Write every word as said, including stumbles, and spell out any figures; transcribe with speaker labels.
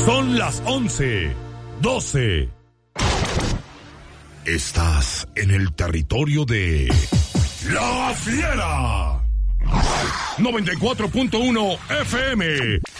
Speaker 1: Son las once, doce. Estás en el territorio de La Fiera. noventa y cuatro punto uno F M.